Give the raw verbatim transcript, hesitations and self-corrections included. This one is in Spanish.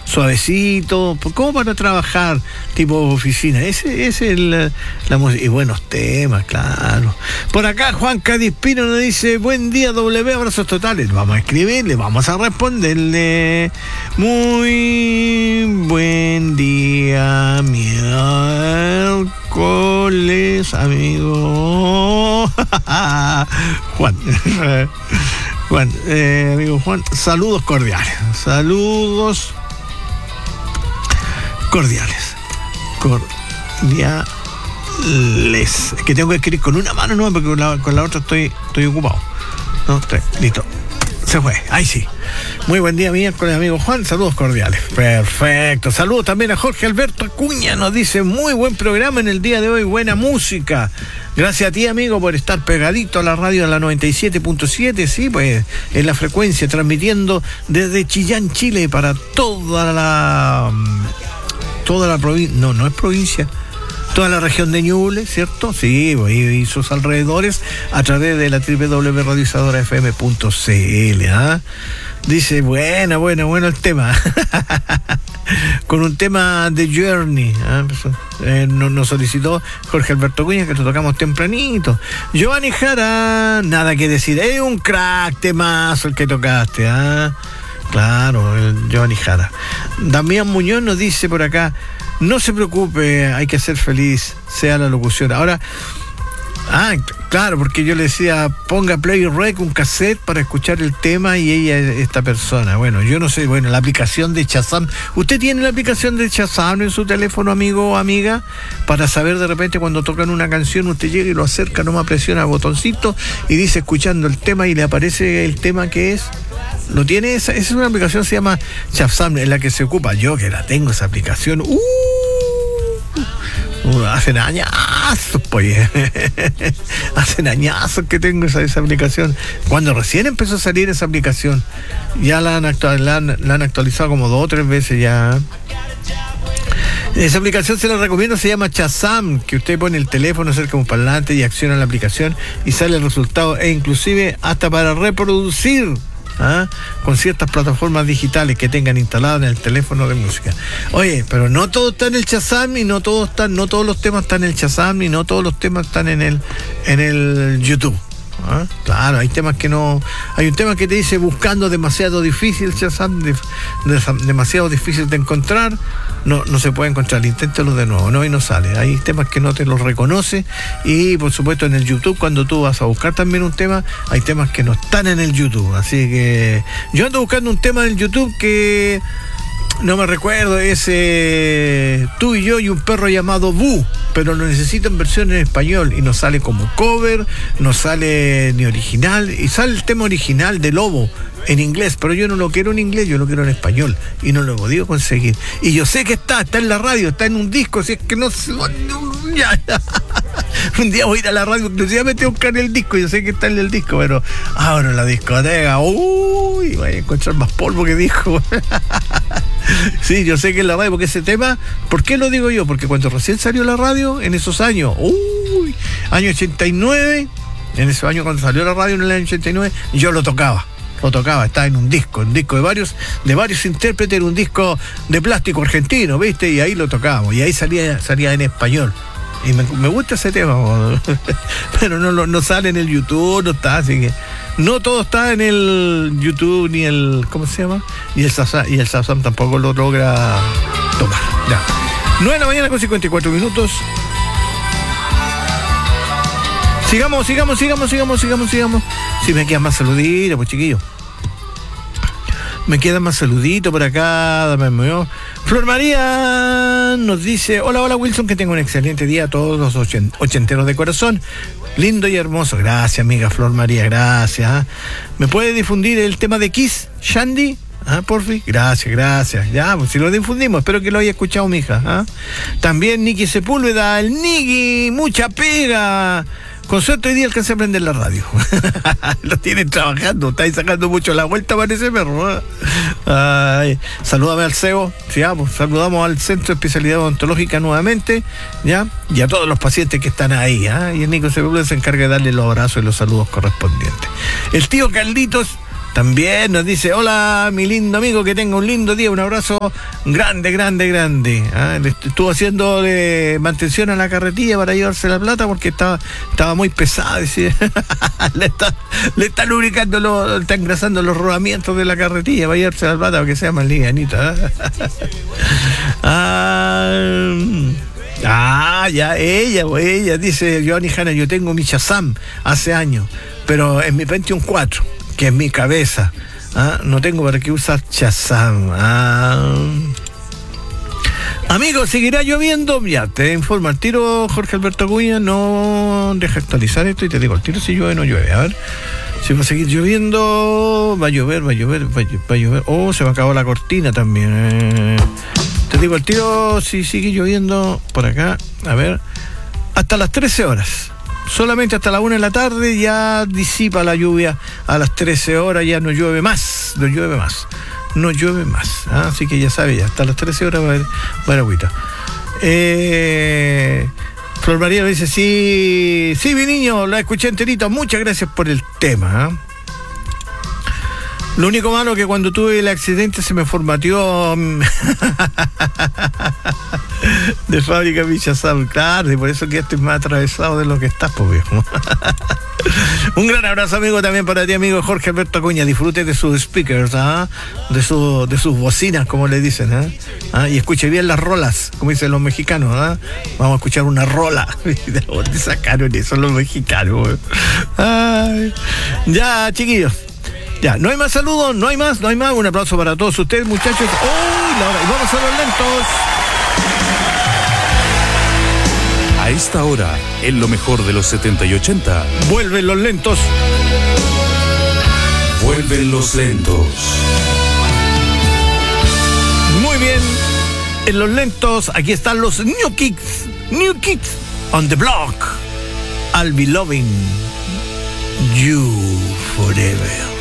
suavecito, como para trabajar, tipo oficina. Ese, ese es el, la música. Y buenos temas, claro. Por acá Juan Cadispino nos dice, buen día W, abrazos totales. Vamos a escribirle, vamos a responderle. Muy buen día, miércoles, amigo. Juan. Juan, eh, amigo Juan, saludos cordiales. Saludos cordiales. Cordiales. Es que tengo que escribir con una mano, no, porque con la, con la otra estoy, estoy ocupado. No, tres, listo. Se fue, ahí sí. Muy buen día, miércoles, amigo Juan. Saludos cordiales. Perfecto. Saludos también a Jorge Alberto Acuña. Nos dice, muy buen programa en el día de hoy. Buena música. Gracias a ti, amigo, por estar pegadito a la radio de la noventa y siete punto siete. Sí, pues, en la frecuencia, transmitiendo desde Chillán, Chile, para toda la... Toda la provincia. No, no es provincia. Toda la región de Ñuble, ¿cierto? Sí, y sus alrededores a través de la doble u doble u doble u punto radioisadora f m punto c l. ¿Ah? Dice, buena, buena, bueno el tema. Con un tema de Journey. ¿Ah? Eh, nos, nos solicitó Jorge Alberto Cuña, que lo tocamos tempranito. Giovanni Jara, nada que decir. Es un crack temazo el que tocaste. ¿Ah? Claro, el Giovanni Jara. Damián Muñoz nos dice por acá, no se preocupe, hay que ser feliz, sea la locución. Ahora, ah, claro, porque yo le decía, ponga Play Rec, un cassette para escuchar el tema y ella es esta persona. Bueno, yo no sé, bueno, la aplicación de Shazam. ¿Usted tiene la aplicación de Shazam en su teléfono, amigo o amiga? Para saber de repente cuando tocan una canción, usted llega y lo acerca, nomás presiona el botoncito y dice escuchando el tema y le aparece el tema que es. ¿Lo tiene? Esa, esa es una aplicación, se llama Shazam, en la que se ocupa. Yo que la tengo, esa aplicación. ¡Uh! Uh, hacen añazos, pues. Hacen añazos que tengo esa, esa aplicación. Cuando recién empezó a salir esa aplicación, ya la han, actual, la, han, la han actualizado como dos o tres veces ya. Esa aplicación se la recomiendo, se llama Shazam, que usted pone el teléfono cerca de un parlante y acciona la aplicación y sale el resultado, e inclusive hasta para reproducir. ¿Ah? Con ciertas plataformas digitales que tengan instaladas en el teléfono de música. Oye, pero no todo está en el Shazam y no todo está, no todos los temas están en el Shazam y no todos los temas están en el en el YouTube. ¿Ah? Claro, hay temas que no. Hay un tema que te dice buscando demasiado difícil, Shazam, de, de, demasiado difícil de encontrar. No, no se puede encontrar, inténtalo de nuevo, no, y no sale. Hay temas que no te los reconoce. Y por supuesto en el YouTube, cuando tú vas a buscar también un tema, hay temas que no están en el YouTube. Así que yo ando buscando un tema en el YouTube que no me recuerdo, es eh, Tú y yo y un perro llamado Boo, pero lo necesito en versión en español y no sale como cover, no sale ni original, y sale el tema original de Lobo en inglés, pero yo no lo quiero en inglés, yo lo quiero en español y no lo he podido conseguir. Y yo sé que está, está en la radio, está en un disco, si es que no se... Ya, ya. Un día voy a ir a la radio exclusivamente a buscar el disco, yo sé que está en el disco, pero ahora en la discoteca, uy, voy a encontrar más polvo que disco. Sí, yo sé que en la radio, porque ese tema, ¿por qué lo digo yo? Porque cuando recién salió la radio, en esos años, uy, año ochenta y nueve, en ese año cuando salió la radio en el año ochenta y nueve, yo lo tocaba. Lo tocaba, estaba en un disco, un disco de varios, de varios intérpretes, era un disco de plástico argentino, ¿viste? Y ahí lo tocábamos, y ahí salía, salía en español. Y me, me gusta ese tema, pero no, no, no sale en el YouTube, no está, así que no todo está en el YouTube, ni el, ¿cómo se llama? Y el Shazam, y el Shazam tampoco lo logra tomar. Ya. nueve de la mañana con cincuenta y cuatro minutos. Sigamos, sigamos, sigamos, sigamos, sigamos, sigamos. Si me quedan más saluditos, pues chiquillos. Me quedan más saluditos por acá. Dame mío. Flor María nos dice: hola, hola Wilson, que tenga un excelente día a todos los ochent- ochenteros de corazón. Lindo y hermoso. Gracias, amiga Flor María, gracias. ¿Me puede difundir el tema de Kiss, Shandy? Ah, porfi, gracias, gracias. Ya, pues si lo difundimos, espero que lo haya escuchado mi hija. ¿Ah? También Niki Sepúlveda, el Niki, mucha pega. Con suerte hoy día alcancé a prender la radio. Lo tienen trabajando, estáis sacando mucho la vuelta para ese perro. ¿Eh? Ay, salúdame al C E O, ¿sí? Pues, saludamos al Centro de Especialidad Odontológica nuevamente, ¿ya? Y a todos los pacientes que están ahí, ¿eh? Y el Nico Sepúlveda se encarga de darle los abrazos y los saludos correspondientes. El tío Carlitos También nos dice, hola mi lindo amigo, que tenga un lindo día, un abrazo grande, grande, grande. ¿Ah? Le estuvo haciendo eh, mantención a la carretilla para llevarse la plata porque estaba, estaba muy pesada, decía. le, está, le está lubricando, lo, está engrasando los rodamientos de la carretilla para llevarse la plata para que sea más livianita. ¿eh? ah, ah, ya, ella, ella, dice Giovanni Hanna, yo tengo mi Shazam hace años, pero en mi Pentium cuatro, que es mi cabeza. ¿Ah? No tengo para qué usar Shazam. Ah. Amigos, ¿seguirá lloviendo? Ya, te informo al tiro, Jorge Alberto Acuña, no deja actualizar esto y te digo al tiro si llueve o no llueve. A ver, si va a seguir lloviendo, va a llover, va a llover, va a, va a llover. Oh, se me acabó la cortina también. Eh, te digo al tiro si sigue lloviendo por acá. A ver, hasta las trece horas. Solamente hasta la una de la tarde ya disipa la lluvia. A las trece horas ya no llueve más, no llueve más. No llueve más, ¿ah? Así que ya sabe, ya hasta las trece horas va a haber, va a haber agüita. Eh, Flor María dice, sí, sí, mi niño, la escuché enterito, muchas gracias por el tema. ¿eh? Lo único malo que cuando tuve el accidente se me formateó de fábrica Shazam, claro, y por eso que ya estoy más atravesado de lo que estás, pues viejo. Un gran abrazo, amigo, también para ti, amigo Jorge Alberto Acuña. Disfrute de sus speakers, ¿ah? de, su, de sus bocinas, como le dicen, ¿ah? ¿Ah? Y escuche bien las rolas, como dicen los mexicanos. ¿Ah? Vamos a escuchar una rola. ¿De dónde sacaron eso los mexicanos? Ay. Ya, chiquillos. Ya, no hay más saludos, no hay más, no hay más. Un aplauso para todos ustedes, muchachos. ¡Oh! La hora. Y vamos a los lentos. A esta hora, en lo mejor de los setenta y ochenta. Vuelven los lentos. Vuelven los lentos. Muy bien. En los lentos, aquí están los New Kids. New Kids on the block. I'll be loving you forever.